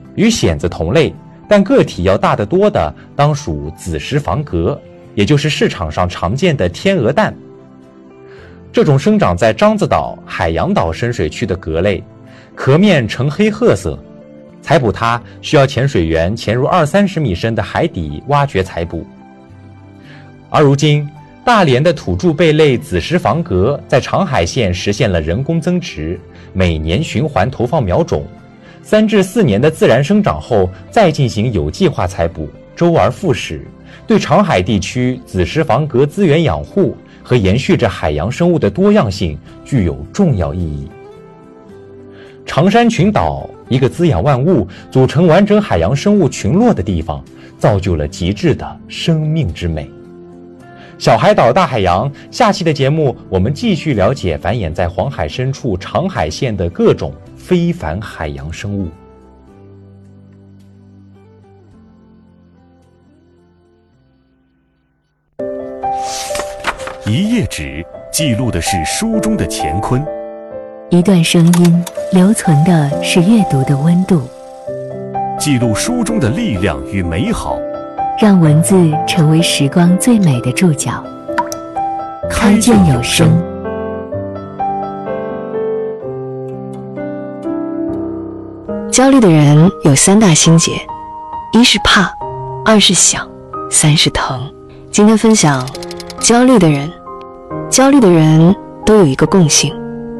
与蚬子同类，但个体要大得多的当属子实房蛤，也就是市场上常见的天鹅蛋。这种生长在獐子岛、海洋岛深水区的蛤类，壳面呈黑褐色，采捕它需要潜水员潜入20-30米深的海底挖掘采捕。而如今，大连的土著贝类子实房蛤在长海县实现了人工增殖，每年循环投放苗种，3至4年的自然生长后再进行有计划采捕，周而复始，对长海地区子实房蛤资源养护和延续着海洋生物的多样性具有重要意义。长山群岛，一个滋养万物、组成完整海洋生物群落的地方，造就了极致的生命之美。小海岛大海洋，下期的节目我们继续了解繁衍在黄海深处长海县的各种非凡海洋生物。 一页纸记录的是书中的乾坤， 一段声音留存的是阅读的温度， 记录书中的力量与美好， 让文字成为时光最美的注脚。开卷有声。 焦虑的人有3大心结：1是怕，2是想，3是疼。今天分享焦虑的人。焦虑的人都有一个共性，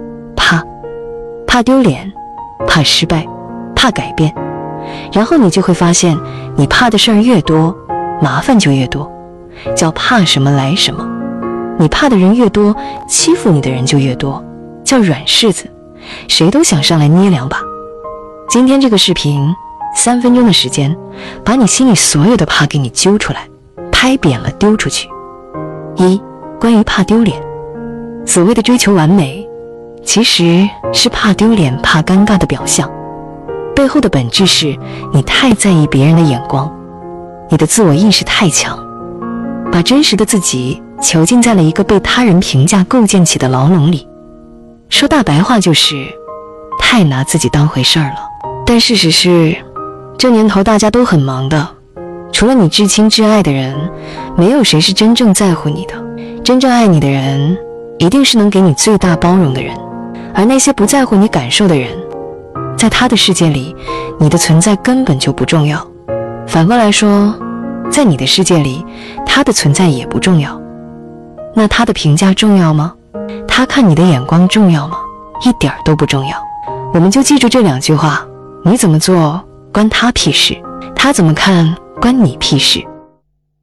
怕丢脸，怕失败，怕改变。然后你就会发现，你怕的事儿越多，麻烦就越多，叫怕什么来什么。你怕的人越多，欺负你的人就越多，叫软柿子，谁都想上来捏2把。今天这个视频3分钟的时间，把你心里所有的怕给你揪出来，拍扁了丢出去。1、关于怕丢脸。所谓的追求完美，其实是怕丢脸、怕尴尬的表象，背后的本质是你太在意别人的眼光，你的自我意识太强，把真实的自己囚禁在了一个被他人评价构建起的牢笼里。说大白话就是太拿自己当回事儿了。但事实是，这年头大家都很忙的，除了你至亲至爱的人，没有谁是真正在乎你的。真正爱你的人，一定是能给你最大包容的人。而那些不在乎你感受的人，在他的世界里，你的存在根本就不重要。反过来说，在你的世界里，他的存在也不重要。那他的评价重要吗？他看你的眼光重要吗？一点都不重要。我们就记住这2句话：你怎么做关他屁事，他怎么看关你屁事。